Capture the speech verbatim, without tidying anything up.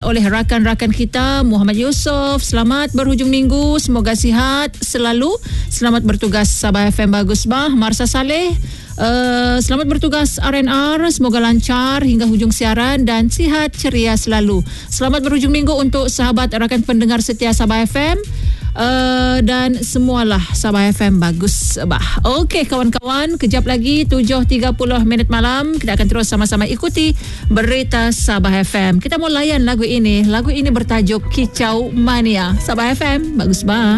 oleh rakan-rakan kita. Muhammad Yusof, selamat berhujung minggu, semoga sihat selalu. Selamat bertugas Sabah F M bagus bah. Marsa Saleh, Uh, selamat bertugas R N R, semoga lancar hingga hujung siaran dan sihat ceria selalu. Selamat berhujung minggu untuk sahabat rakan pendengar setia Sabah F M uh, dan semualah Sabah F M bagus bah. Okey kawan-kawan, kejap lagi tujuh tiga puluh minit malam kita akan terus sama-sama ikuti berita Sabah F M. Kita mau layan lagu ini. Lagu ini bertajuk Kicau Mania. Sabah F M bagus bah.